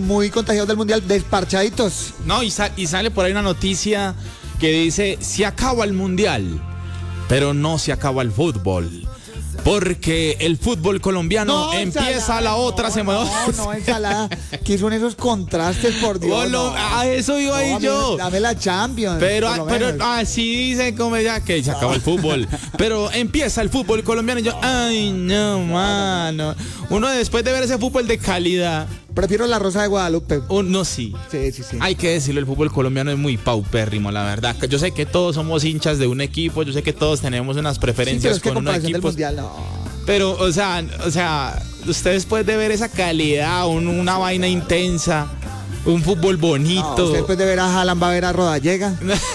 muy contagiados del Mundial, desparchaditos. No, y sale por ahí una noticia que dice, se acaba el Mundial, pero no se acaba el fútbol. Porque el fútbol colombiano empieza la otra semana. No, ensalada. ¿Qué son esos contrastes, por Dios? A eso iba ahí yo. Dame la Champions. Pero así dicen como ya que se acaba el fútbol. Pero empieza el fútbol colombiano y yo, ay, no, mano. Uno después de ver ese fútbol de calidad. Prefiero la Rosa de Guadalupe. No, sí. Sí. Hay que decirlo, el fútbol colombiano es muy paupérrimo, la verdad. Yo sé que todos somos hinchas de un equipo, yo sé que todos tenemos unas preferencias con un equipo. Mundial, no. Pero, o sea, usted después de ver esa calidad, una vaina intensa, un fútbol bonito. No, usted después de ver a Haaland va a ver a Rodallega.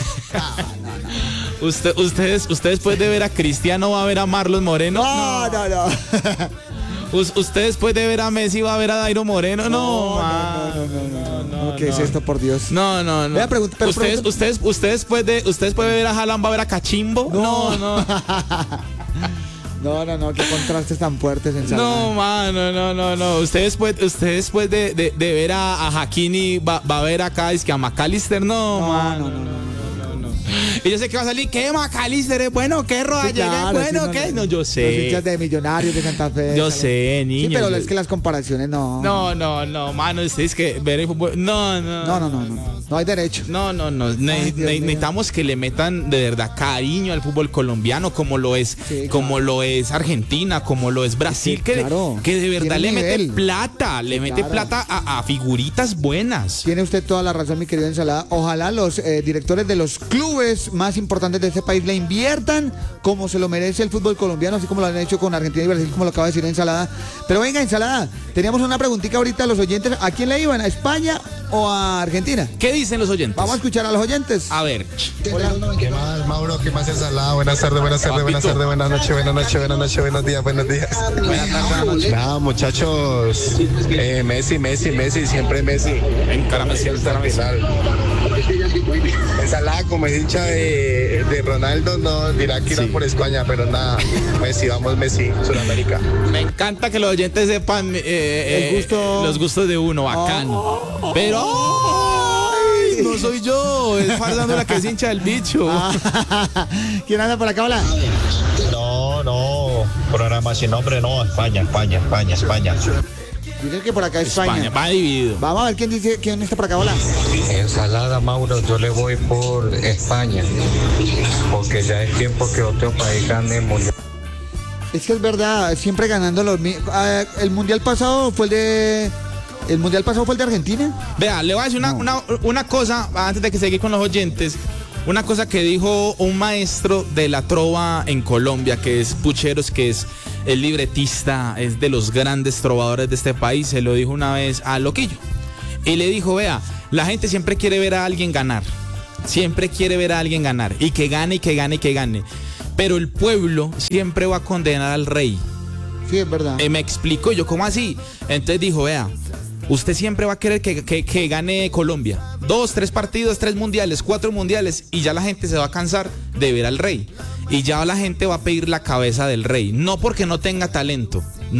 Usted después de ver a Cristiano va a ver a Marlon Moreno. No. Usted después de ver a Messi va a ver a Dairo Moreno. No. ¿Qué es esto, por Dios? No. Usted después de ver a Haaland va a ver a Cachimbo. No. No, qué contrastes tan fuertes en No, mano, no. Usted después de ver a Hakimi va a ver acá, es que a McAllister, no. Y yo sé que va a salir, ¿qué McAllister es bueno? ¿Qué Rodallega es bueno? ¿Qué? No, yo sé. Los hinchas de Millonarios de Santa Fe. Yo sé, niño. Sí, pero es que las comparaciones no. No, mano, ustedes que ver el fútbol. No. No hay derecho. No. Necesitamos que le metan de verdad cariño al fútbol colombiano, como lo es, como lo es Argentina, como lo es Brasil, que de verdad le mete plata, plata a figuritas buenas. Tiene usted toda la razón, mi querido Ensalada. Ojalá los directores de los clubes más importantes de este país le inviertan como se lo merece el fútbol colombiano, así como lo han hecho con Argentina y Brasil, como lo acaba de decir Ensalada. Pero venga, Ensalada, teníamos una preguntita ahorita a los oyentes. ¿A quién le iban? ¿A España o a Argentina? ¿Qué dicen los oyentes? Vamos a escuchar a los oyentes. A ver. Hola. ¿Qué más, Mauro? ¿Qué más, Ensalada? Buenas tardes, buenas noches, buenos días. Nada, muchachos, Messi, siempre Messi. Ensalada, como es hincha de Ronaldo, no dirá que irá por España, pero nada, Messi, vamos Messi, Sudamérica. Me encanta que los oyentes sepan los gustos de uno, bacano. Pero no soy yo, es Fernando la que es hincha del bicho. ¿Quién anda por acá? Hola. No, programa sin nombre, no, España. Dicen que por acá es España. Va dividido. Vamos a ver quién está por acá. Hola. Ensalada, Mauro, yo le voy por España, porque ya es tiempo que otro país gane el mundial. Es que es verdad, siempre ganando los mismos. El mundial pasado fue el de Argentina. Vea, le voy a decir una cosa antes de que seguir con los oyentes. Una cosa que dijo un maestro de la trova en Colombia, que es Pucheros, que es el libretista, es de los grandes trovadores de este país. Se lo dijo una vez a Loquillo y le dijo, vea, la gente siempre quiere ver a alguien ganar, y que gane, pero el pueblo siempre va a condenar al rey. Sí, es verdad. Me explico yo, ¿cómo así? Entonces dijo, vea, usted siempre va a querer que gane Colombia 2, 3 partidos, 3 mundiales, 4 mundiales, y ya la gente se va a cansar de ver al rey. Y ya la gente va a pedir la cabeza del rey. No porque no tenga talento,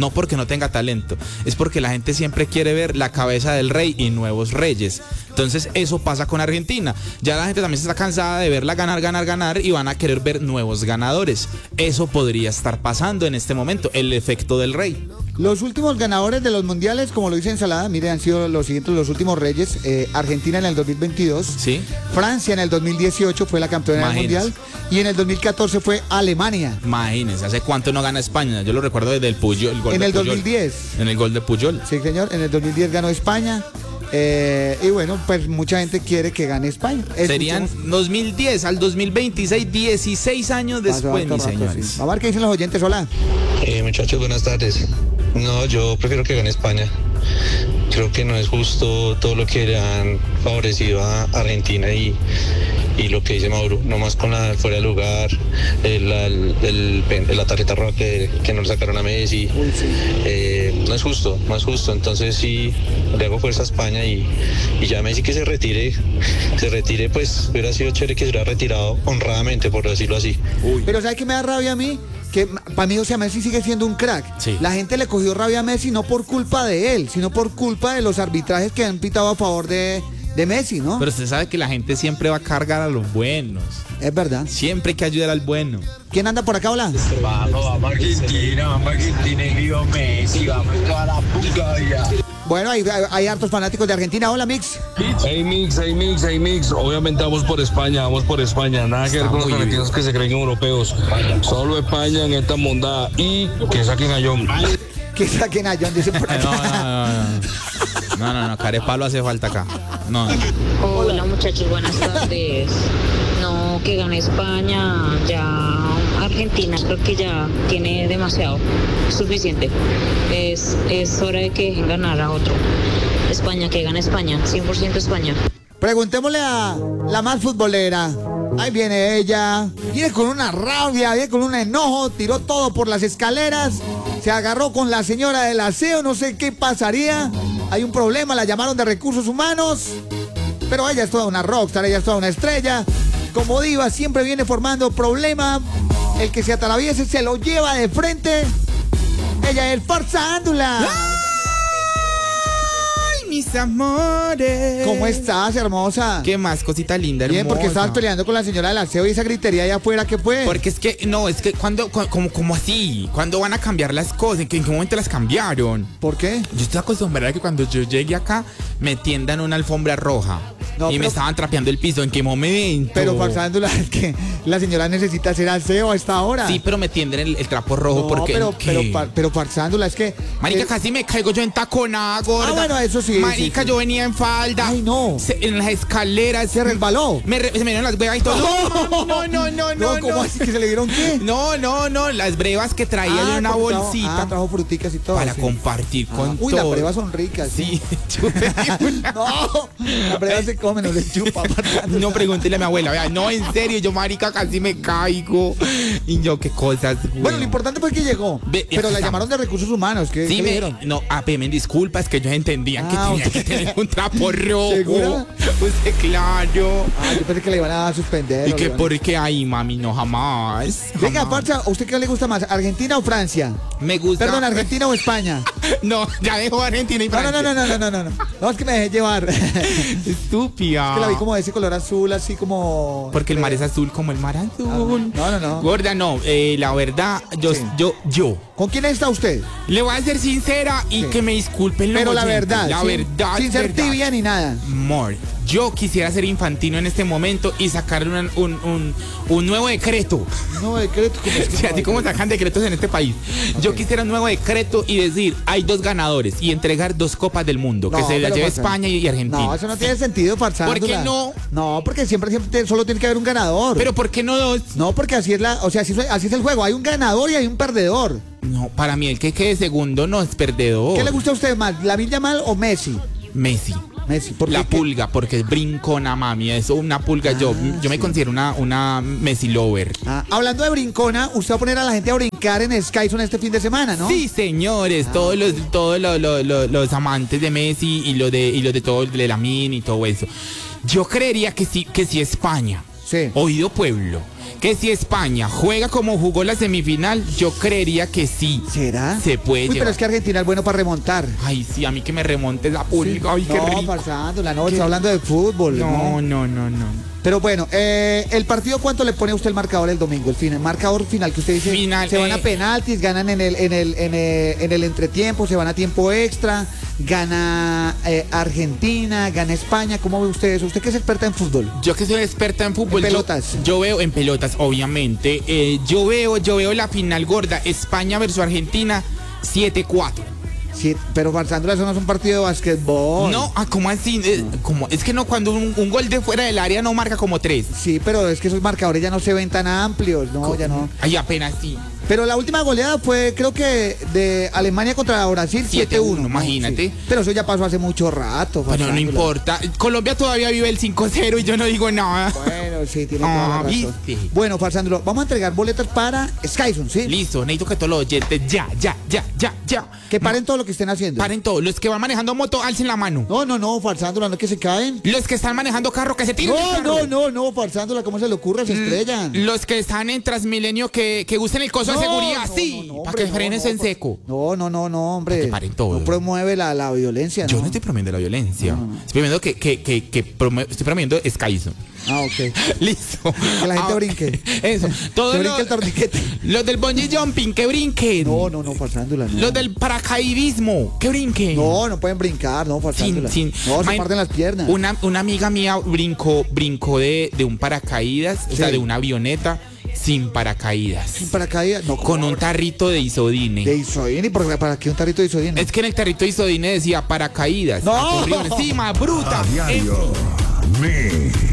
es porque la gente siempre quiere ver la cabeza del rey y nuevos reyes. Entonces eso pasa con Argentina. Ya la gente también se está cansada de verla ganar y van a querer ver nuevos ganadores. Eso podría estar pasando en este momento, el efecto del rey. Los últimos ganadores de los mundiales, como lo dice Ensalada, mire, han sido los siguientes, los últimos reyes. Argentina en el 2022, ¿sí? Francia en el 2018 fue la campeona del mundial, y en el 2014 fue Alemania. Imagínense, ¿hace cuánto no gana España? Yo lo recuerdo desde el Puyol, el gol en de el Puyol. 2010. En el gol de Puyol. Sí, señor, en el 2010 ganó España. Y bueno, pues mucha gente quiere que gane España. Serían 2010 al 2026, 16 años después, mis señores. Sí. Vamos a ver qué dicen los oyentes. Hola. Muchachos, buenas tardes. No, yo prefiero que gane España. Creo que no es justo todo lo que le han favorecido a Argentina y lo que dice Mauro, nomás con la fuera de lugar, la tarjeta roja que no le sacaron a Messi. No es justo. Entonces sí, le hago fuerza a España y ya Messi que se retire, pues hubiera sido chévere que se hubiera retirado honradamente, por decirlo así. Pero ¿sabes qué me da rabia a mí? que para mí, o sea, Messi sigue siendo un crack. Sí. La gente le cogió rabia a Messi no por culpa de él, sino por culpa de los arbitrajes que han pitado a favor de Messi, ¿no? Pero usted sabe que la gente siempre va a cargar a los buenos. Es verdad. Siempre hay que ayudar al bueno. ¿Quién anda por acá, hola? Vamos Argentina y vivo Messi, vamos toda la pulgada. Bueno, hay hartos fanáticos de Argentina. Hola, Mix. Hey Mix, obviamente vamos por España, nada que ver con los argentinos que se creen europeos, solo España en esta mondada y que saquen a John. Que saquen a John, dice por acá. No, carepalo hace falta acá. No. Hola muchachos, buenas tardes. No, que gane España, ya Argentina creo que ya tiene demasiado, suficiente. Es hora de que dejen ganar a otro. España, que gane España, 100% España. Preguntémosle a la más futbolera. Ahí viene ella. Viene con una rabia, viene con un enojo. Tiró todo por las escaleras. Se agarró con la señora del aseo. No sé qué pasaría. Hay un problema, la llamaron de recursos humanos. Pero ella es toda una rockstar, ella es toda una estrella. Como diva, siempre viene formando problema. El que se atraviese se lo lleva de frente. Ella es Farsándula. Mis amores. ¿Cómo estás, hermosa? ¿Qué más, cosita linda, hermosa? Bien, porque estabas peleando con la señora del aseo y esa gritería allá afuera, ¿qué fue? Porque es que como así, ¿cuándo van a cambiar las cosas? ¿En qué momento las cambiaron? ¿Por qué? Yo estoy acostumbrada a que cuando yo llegue acá me tiendan una alfombra roja. No, y me estaban trapeando el piso. ¿En qué momento? Pero Farsándula, es que la señora necesita hacer aseo a esta hora. Sí, pero me tienden el trapo rojo. No, porque pero Farsándula, es que... Marica, casi me caigo yo en taconada, gorda. Ah, bueno, eso sí. Marica, sí. yo venía en falda. Ay, no. En las escaleras. ¿Se resbaló? Se me dieron las brevas y todo. No. ¿Cómo así que se le dieron qué? No. Las brevas que traía yo en una bolsita. Trajo fruticas y todo. Para sí. compartir con Uy, todo. las brevas son ricas. Sí. No, las brevas se comen, no les chupa. No, pregúntele a mi abuela. Vea, no, en serio, yo, marica, casi me caigo. Y yo, qué cosas. Bueno, lo importante fue que llegó. Pero la llamaron de recursos humanos. ¿Qué sí, le dijeron? No, me disculpas, que ellos entendían que tenía que tener un trapo rojo. ¿Segura? Usted, claro. Yo pensé que le iban a suspender. Y que porque ahí, mami, no, jamás. Venga, Parcha, ¿a usted qué le gusta más? ¿Argentina o Francia? Me gusta. Perdón, ¿Argentina o España? No, ya dejo Argentina y Francia. No. No, es que me dejé llevar. Estúpida. Es que la vi como de ese color azul, así como... Porque el mar es azul como el mar azul. No. Gorda, no. La verdad, yo. ¿Con quién está usted? Le voy a ser sincera y que me disculpen los Pero la oyentes. verdad. La verdad. Sin ser tibia ni nada. Amor, yo quisiera ser infantino en este momento y sacar un nuevo decreto. No, decreto. Sí, así como sacan decretos en este país. Okay. Yo quisiera un nuevo decreto y decir, hay 2 ganadores y entregar 2 copas del mundo, que se las lleve España y Argentina. No, eso no tiene sentido, Farsándula. ¿Por qué no? No, porque siempre solo tiene que haber un ganador. ¿Pero por qué no 2? No, porque así es así es el juego. Hay un ganador y hay un perdedor. No, para mí el que quede segundo no es perdedor. ¿Qué le gusta a usted más, Lamine Yamal o Messi? Messi. ¿Por la pulga, porque es brincona, mami. Eso, una pulga. Yo me considero una Messi lover. Hablando de brincona, usted va a poner a la gente a brincar en Skyzone este fin de semana, ¿no? Sí, señores. Todos los amantes de Messi y los de todo, de Lamine y todo eso. Yo creería que sí España. Sí. Oído pueblo. Que si España juega como jugó la semifinal, yo creería que sí. ¿Será? Se puede llevar. Pero es que Argentina es bueno para remontar. Ay, sí, a mí que me remonte la pulga. Ay, qué rico. No, Farsándula, no, está hablando de fútbol. No. Pero bueno, el partido, ¿cuánto le pone usted el marcador el domingo? El marcador final que usted dice. Final, se van a penaltis, ganan en el entretiempo, se van a tiempo extra, gana Argentina, gana España. ¿Cómo ve usted eso? Usted que es experta en fútbol. Yo que soy experta en fútbol. En pelotas. Yo veo en pelotas, obviamente. Yo veo la final gorda, España versus Argentina, 7-4. Sí, pero Farsándula, eso no es un partido de básquetbol. No, ¿cómo así? Es que no, cuando un gol de fuera del área no marca como 3. Sí, pero es que esos marcadores ya no se ven tan amplios, no, ya no. Ay, apenas sí. Pero la última goleada fue, creo que de Alemania contra Brasil, 7-1. Imagínate. Sí. Pero eso ya pasó hace mucho rato. Pero no importa. Colombia todavía vive el 5-0 y yo no digo nada. Bueno, sí, tiene toda la razón. ¿Viste? Bueno, Farsándula, vamos a entregar boletas para Skyzone, ¿sí? Listo, necesito que todos los oyentes ya. Que paren todo lo que estén haciendo. Paren todo. Los que van manejando moto, alcen la mano. No, Farsándula, no, que se caen. Los que están manejando carro, que se tiren del carro. No, Farsándula, ¿cómo se le ocurre? Se estrellan. Los que están en Transmilenio, que usen el coso de seguridad, sí, para que frenes en seco. No, hombre. Que paren todo. No promueve la violencia, ¿no? Yo no estoy promoviendo la violencia. Estoy promoviendo estoy promoviendo escaísmo. Ah, ok. Listo. Que la gente brinque. Eso. Que brinque el torniquete. Los del bungee jumping, que brinquen. No, pasándola. No. Los del paracaidismo, que brinquen. No pueden brincar, no, pasándola. No, se parten las piernas. Una amiga mía brincó de un paracaídas, o sea, de una avioneta sin paracaídas. Sin paracaídas, no. Con un tarrito de isodine. ¿De isodine? ¿Para qué un tarrito de isodine? Es que en el tarrito de isodine decía paracaídas. No. Corrió encima, bruta. A diario.